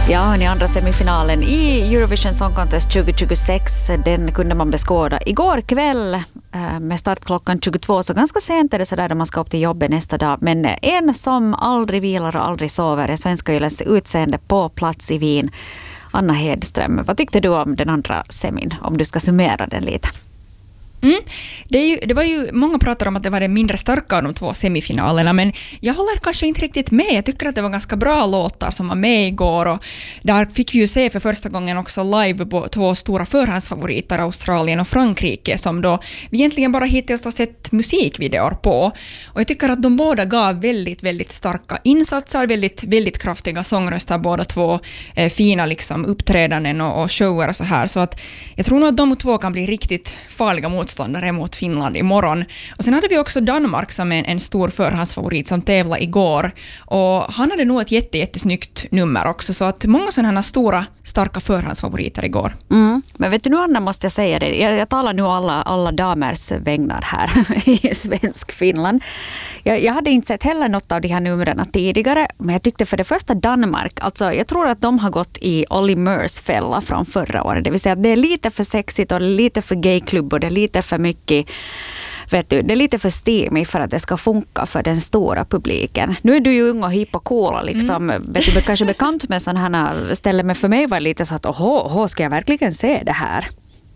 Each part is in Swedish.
Ja, i andra semifinalen i Eurovision Song Contest 2026, den kunde man beskåda igår kväll med startklockan 22, så ganska sent är det sådär då man ska upp till jobbet nästa dag. Men en som aldrig vilar och aldrig sover är svenska Yles utseende på plats i Wien, Anna Hedström. Vad tyckte du om den andra semin, om du ska summera den lite? Det var ju, många pratar om att det var det mindre starka av de två semifinalerna, men jag håller kanske inte riktigt med. Jag tycker att det var ganska bra låtar som var med igår, och där fick vi ju se för första gången också live på två stora förhandsfavoriter, Australien och Frankrike, som då vi egentligen bara hittills har sett musikvideor på. Och jag tycker att de båda gav väldigt, väldigt starka insatser, väldigt, väldigt kraftiga sångröster, båda två fina liksom uppträdanden och shower och så här. Så att jag tror nog att de två kan bli riktigt farliga motståndare mot Finland imorgon. Och sen hade vi också Danmark som en stor förhandsfavorit som tävlade igår. Och han hade nog ett jättesnyggt nummer också. Så att många sådana här stora, starka förhandsfavoriter igår. Men vet du nu, Anna, måste jag säga det. Jag talar nu alla damers vägnar här i svensk Finland. Jag hade inte sett heller något av de här numren tidigare. Men jag tyckte för det första Danmark. Alltså jag tror att de har gått i Olly Murs fälla från förra året. Det vill säga att det är lite för sexigt och lite för gayklubb och det är lite för mycket, vet du, det är lite för steamy för att det ska funka för den stora publiken. Nu är du ju ung och hipp och cool och liksom, vet du, kanske bekant med sådana här ställen, men för mig var det lite så att ska jag verkligen se det här?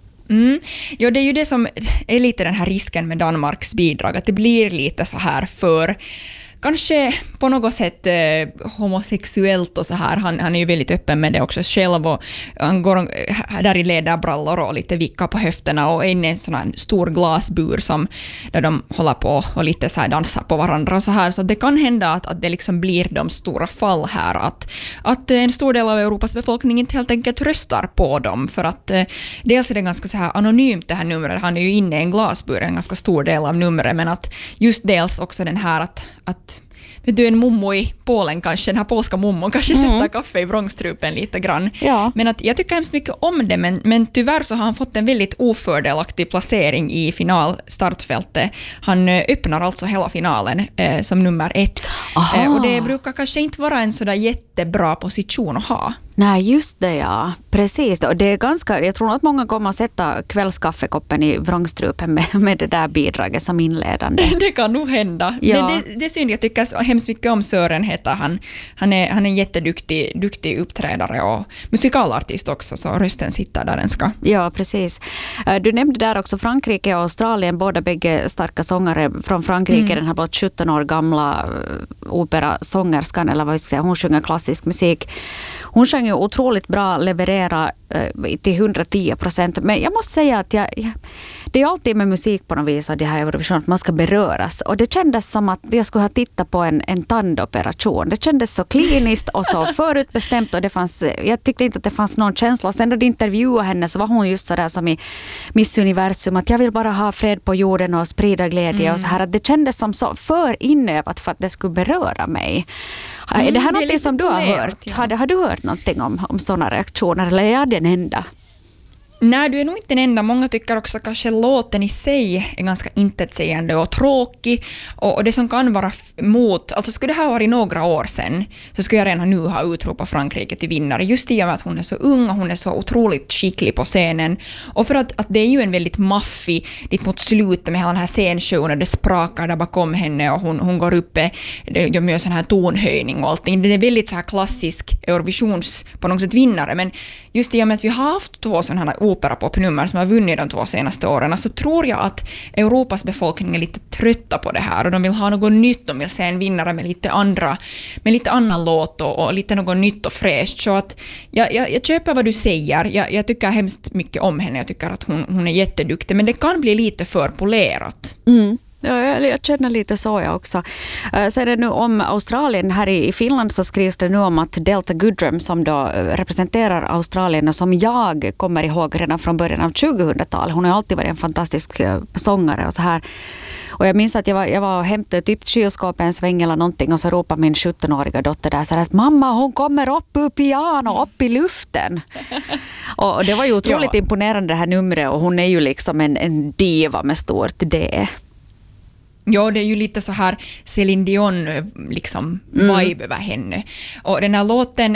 Ja, det är ju det som är lite den här risken med Danmarks bidrag, att det blir lite så här för kanske på något sätt homosexuellt och så här. Han är ju väldigt öppen med det också själv, och han går där i ledarbrallor och lite vickar på höfterna och är inne i en sån här stor glasbur som där de håller på och lite så här dansar på varandra och så här. Så det kan hända att det liksom blir de stora fall här, att en stor del av Europas befolkning inte helt enkelt röstar på dem, för att dels är det ganska så här anonymt det här numret. Han är ju inne i en glasbur, en ganska stor del av numret, men att just dels också den här att du är en mommo i Polen kanske, den här polska mommon kanske sätter kaffe i vrångstrupen lite grann. Ja. Men att jag tycker hemskt mycket om det, men tyvärr så har han fått en väldigt ofördelaktig placering i finalstartfältet. Han öppnar alltså hela finalen som nummer 1. Och det brukar kanske inte vara en sådär jättebra position att ha. Nej, just det, ja. Precis. Och det är ganska, jag tror att många kommer att sätta kvällskaffekoppen i vrångstrupen med det där bidraget som inledande. Det kan nog hända. Ja. Det är synd, jag tycker hemskt mycket om Sören heter han. Han är en jätteduktig uppträdare och musikalartist också, så rösten sitter där den ska. Ja, precis. Du nämnde där också Frankrike och Australien, båda bägge starka sångare från Frankrike. Den här bara 17 år gamla operasångerskan, eller vad ska jag säga, hon sjunger klassisk musik. Hon sjöng ju otroligt bra, leverera till 110%. Men jag måste säga att det är alltid med musik på något vis, och det här Eurovision, att man ska beröras. Och det kändes som att jag skulle ha tittat på en tandoperation. Det kändes så kliniskt och så förutbestämt, och jag tyckte inte att det fanns någon känsla. Och sen då de intervjuade henne så var hon just så där som i Miss Universum, att jag vill bara ha fred på jorden och sprida glädje och så här. Att det kändes som så för inövat för att det skulle beröra mig. Är det här något som du har hört? Ja. Har du hört någonting om sådana reaktioner, eller är jag den enda? Nej, du är nog inte den enda. Många tycker också kanske låten i sig är ganska intetsägande och tråkig. Och det som kan vara mot... Alltså skulle det här varit några år sedan, så skulle jag redan nu ha utropat Frankrike till vinnare. Just i och med att hon är så ung och hon är så otroligt skicklig på scenen. Och för att det är ju en väldigt maffig, lite mot slutet med hela den här scenshowen, och det sprakar där bakom henne och hon går uppe, de gör sån här tonhöjning och allting. Det är väldigt så här klassisk Eurovisions på något sätt vinnare. Men just i och med att vi har haft två sådana här operapopnummer som har vunnit de 2 senaste åren, så tror jag att Europas befolkning är lite trötta på det här, och de vill ha något nytt, de vill se en vinnare med lite annan låt och lite något nytt och fräscht. Så att jag köper vad du säger. Jag tycker hemskt mycket om henne, jag tycker att hon är jätteduktig, men det kan bli lite för polerat. Ja, jag känner lite så jag också. Så är det nu om Australien. Här i Finland så skrivs det nu om att Delta Goodrem, som då representerar Australien och som jag kommer ihåg redan från början av 2000-talet. Hon har alltid varit en fantastisk sångare och så här. Och jag minns att jag var och hämtade typ kylskåpet en sväng eller någonting, och så ropade min 17-åriga dotter där så att mamma, hon kommer upp ur piano, upp i luften. Och det var ju otroligt imponerande det här numret, och hon är ju liksom en diva med stort D. Ja, det är ju lite så här Céline Dion liksom vibe över henne. Och den här låten,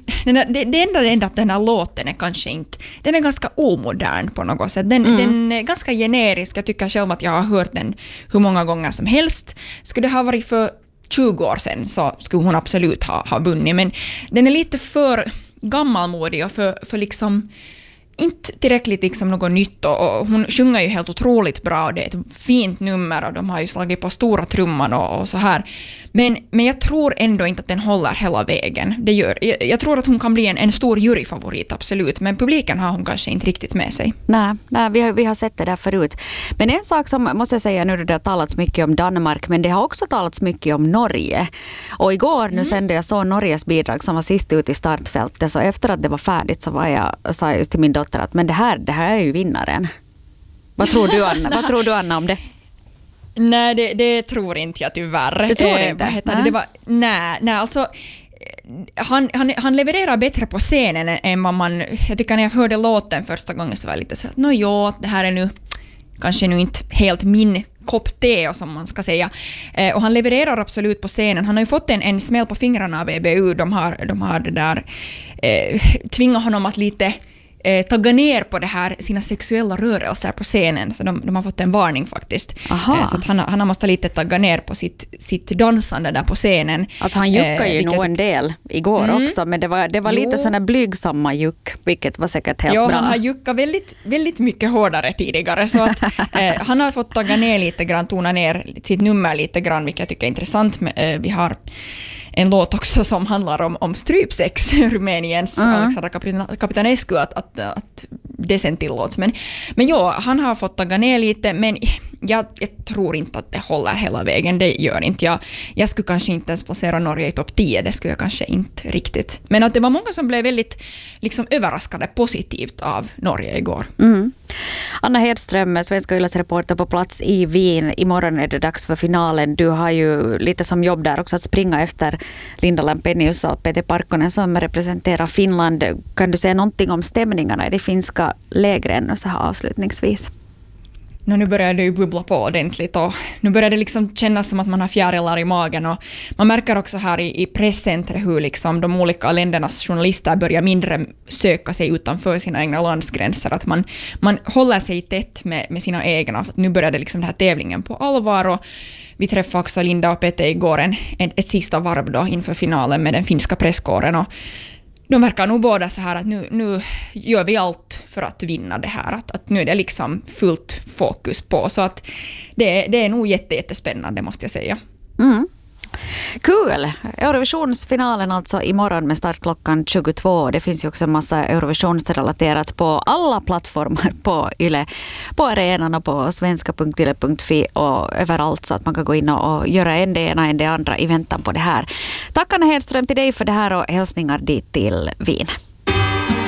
det enda att den här låten är kanske inte, den är ganska omodern på något sätt. Den är ganska generisk. Jag tycker själv att jag har hört den hur många gånger som helst. Skulle det ha varit för 20 år sedan så skulle hon absolut ha vunnit. Men den är lite för gammalmodig och för liksom inte tillräckligt liksom något nytt, och hon sjunger ju helt otroligt bra och det är ett fint nummer och de har ju slagit på stora trumman och så här. Men jag tror ändå inte att den håller hela vägen. Jag tror att hon kan bli en stor juryfavorit, absolut, men publiken har hon kanske inte riktigt med sig. Nej, vi har sett det där förut. Men en sak som måste jag säga nu, det har talats mycket om Danmark, men det har också talats mycket om Norge. Och igår nu sände jag så Norges bidrag som var sist ut i startfältet, så efter att det var färdigt så sa jag just till min dotter att men det här är ju vinnaren. Vad tror du, Anna? Vad tror du, Anna, om det? Nej, det tror inte jag tyvärr. Du tror inte? Nej, alltså han levererar bättre på scenen än vad man... Jag tycker när jag hörde låten första gången så var jag lite så att det här är nu kanske nu inte helt min kopp te, som man ska säga. Och han levererar absolut på scenen. Han har ju fått en smäll på fingrarna av EBU. De har det där tvingat honom att lite tagga ner på det här, sina sexuella rörelser på scenen, så de har fått en varning faktiskt. Så att han har måste lite tagga ner på sitt dansande där på scenen. Alltså han juckar ju nog en del igår också, men det var lite sådana blygsamma juck, vilket var säkert helt bra. Han har juckat väldigt, väldigt mycket hårdare tidigare, så att han har fått tagga ner lite grann, tona ner sitt nummer lite grann, vilket jag tycker är intressant. Vi har en låt också som handlar om strypsex, Rumäniens Alexandra Kapitanescu, att det sen tillåts. Men ja, han har fått tagga ner lite, men jag tror inte att det håller hela vägen. Det gör inte. Jag skulle kanske inte ens placera Norge i topp 10, det skulle jag kanske inte riktigt. Men att det var många som blev väldigt liksom överraskade positivt av Norge igår. Anna Hedström, Svenska Yles reporter på plats i Wien. Imorgon är det dags för finalen. Du har ju lite som jobb där också att springa efter Linda Lampenius och Peter Parkkonen som representerar Finland. Kan du säga någonting om stämningarna i det finska lägren så här avslutningsvis? Nu börjar det ju bubbla på ordentligt och nu börjar det liksom kännas som att man har fjärilar i magen, och man märker också här i presscentret hur liksom de olika ländernas journalister börjar mindre söka sig utanför sina egna landsgränser, att man håller sig tätt med sina egna, för att nu börjar det liksom den här tävlingen på allvar. Och vi träffade också Linda och Peter igår ett sista varv då inför finalen med den finska presskåren, och de verkar nog båda så här att nu gör vi allt för att vinna det här. Att nu är det liksom fullt fokus på. Så att det är nog jättespännande, måste jag säga. Kul! Eurovisionsfinalen alltså imorgon med start klockan 22. Det finns ju också en massa Eurovisionsrelaterat på alla plattformar på Yle, på arenan och på svenska.yle.fi och överallt, så att man kan gå in och göra en det ena än det andra i väntan på det här. Tack Anna Hedström till dig för det här och hälsningar dit till Wien.